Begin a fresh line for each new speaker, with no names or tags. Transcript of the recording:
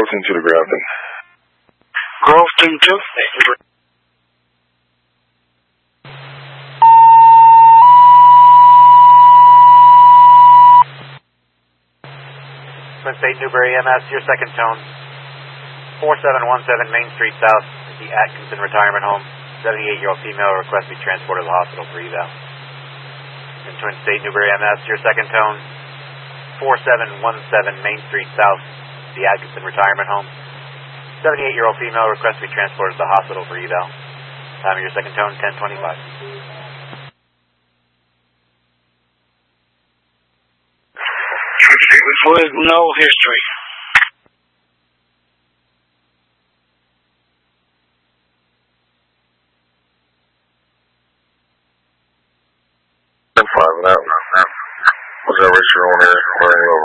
listening to the Grafton.
Grove 2-2.
Twin State Newberry MS, your second tone. 4717 Main Street South, the Atkinson Retirement Home. 78-year-old female requests to be transported to the hospital for eval. In Twin State Newberry MS, your second tone. 4717 Main Street South, the Atkinson Retirement Home. 78-year-old female requests to be transported to the hospital for eval. Time of your second tone, 10:25.
With no history.